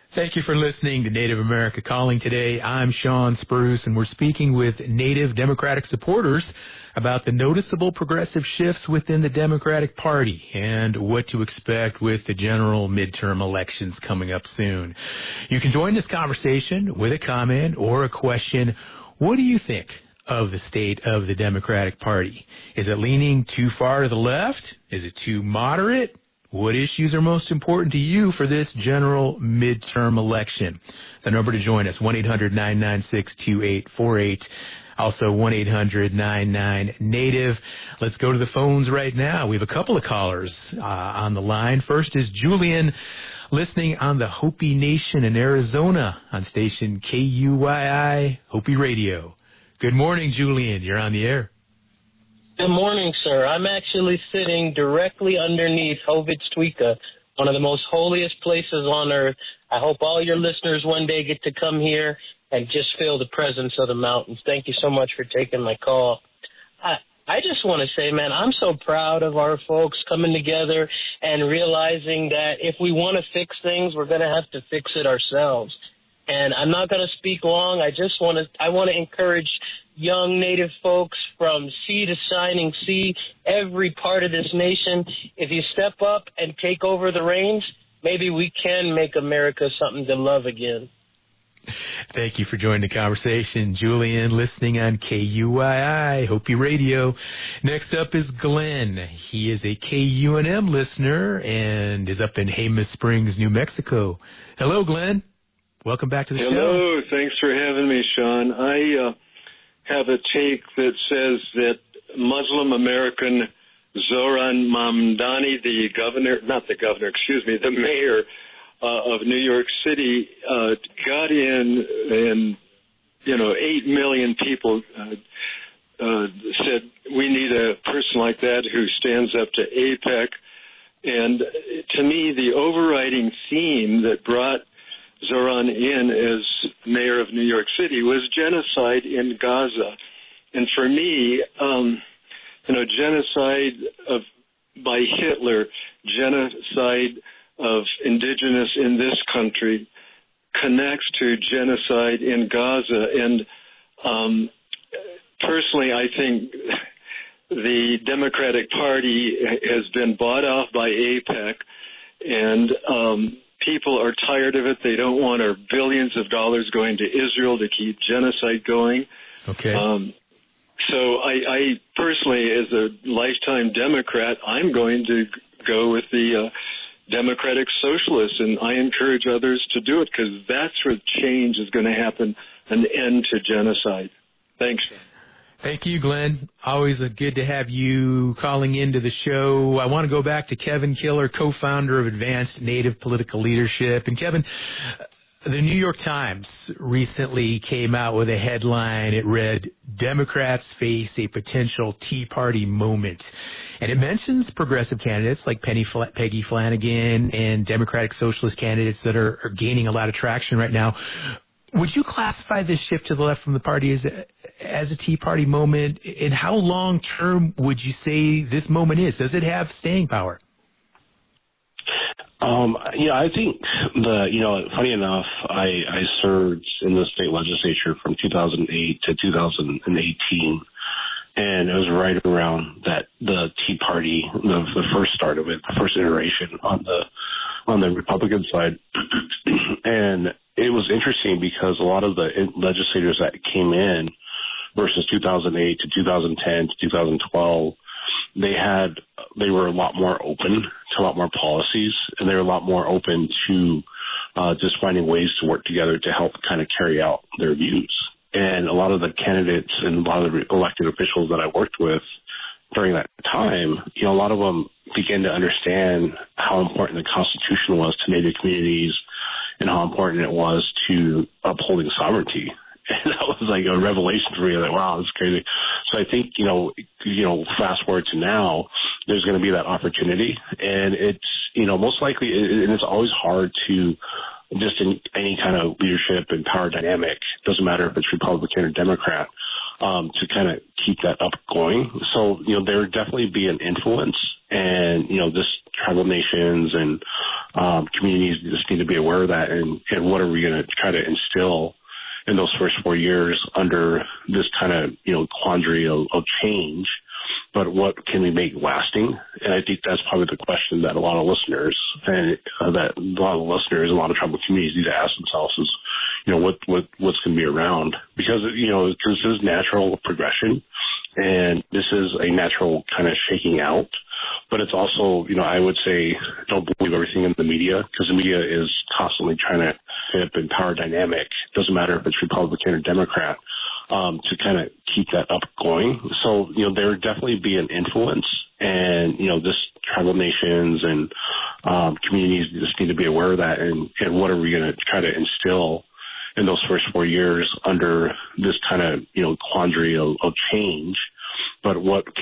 Thank you for listening to Native America Calling today. I'm Sean Spruce, and we're speaking with Native Democratic supporters about the noticeable progressive shifts within the Democratic Party and what to expect with the general midterm elections coming up soon. You can join this conversation with a comment or a question. What do you think of the state of the Democratic Party? Is it leaning too far to the left? Is it too moderate? What issues are most important to you for this general midterm election? The number to join us, 1-800-996-2848. Also, 1-800-99-NATIVE. Let's go to the phones right now. We have a couple of callers on the line. First is Julian, listening on the Hopi Nation in Arizona on station KUYI Hopi Radio. Good morning, Julian. You're on the air. Good morning, sir. I'm actually sitting directly underneath Hovitz-Tweeka, one of the most holiest places on earth. I hope all your listeners one day get to come here and just feel the presence of the mountains. Thank you so much for taking my call. I just want to say, man, I'm so proud of our folks coming together and realizing that if we want to fix things, we're going to have to fix it ourselves. And I'm not going to speak long. I want to encourage young Native folks from sea to shining sea, every part of this nation. If you step up and take over the reins, maybe we can make America something to love again. Thank you for joining the conversation, Julian, listening on KUYI Hopi Radio. Next up is Glenn. He is a KUNM listener and is up in Jemez Springs, New Mexico. Hello, Glenn. Welcome back to the show. Hello. Thanks for having me, Sean. I have a take that says that Muslim American Zoran Mamdani, the mayor of New York City, got in and, 8 million people said we need a person like that who stands up to AIPAC. And to me, the overriding theme that brought Zoran in as mayor of New York City was genocide in Gaza. And for me, genocide by Hitler, genocide of indigenous in this country connects to genocide in Gaza. And personally, I think the Democratic Party has been bought off by AIPAC, and people are tired of it. They don't want our billions of dollars going to Israel to keep genocide going. Okay. So I personally, as a lifetime Democrat, I'm going to go with the Democratic Socialists, and I encourage others to do it because that's where change is going to happen, an end to genocide. Thanks. Thank you, Glenn. Always good to have you calling into the show. I want to go back to Kevin Killer, co-founder of Advanced Native Political Leadership. And Kevin, the New York Times recently came out with a headline. It read, "Democrats face a potential Tea Party moment." And it mentions progressive candidates like Peggy Flanagan and Democratic Socialist candidates that are gaining a lot of traction right now. Would you classify this shift to the left from the party as a Tea Party moment? And how long-term would you say this moment is? Does it have staying power? I think funny enough, I served in the state legislature from 2008 to 2018. And it was right around the Tea Party, the first start of it, the first iteration on the Republican side. And it was interesting because a lot of the legislators that came in versus 2008 to 2010 to 2012, they were a lot more open to a lot more policies, and they were a lot more open to just finding ways to work together to help kind of carry out their views. And a lot of the candidates and a lot of the elected officials that I worked with during that time, a lot of them began to understand how important the Constitution was to Native communities and how important it was to upholding sovereignty. And that was like a revelation for me. Like, wow, that's crazy. So I think, fast forward to now, there's going to be that opportunity. And it's, most likely, and it's always hard to just in any kind of leadership and power dynamic, doesn't matter if it's Republican or Democrat, to kind of keep that up going. So, there would definitely be an influence, and, this tribal nations and communities just need to be aware of that. And what are we going to try to instill in those first 4 years under this kind of, quandary of change, but what can we make lasting? And I think that's probably the question that a lot of listeners and a lot of tribal communities need to ask themselves is, what's going to be around? Because, this is natural progression, and this is a natural kind of shaking out. But it's also, I would say, don't believe everything in the media, because the media is constantly trying to flip and power dynamic. Doesn't matter if it's Republican or Democrat, to kind of keep that up going. So, there would definitely be an influence, and, this tribal nations and communities just need to be aware of that. And what are we going to try to instill in those first 4 years under this kind of, quandary of change, but what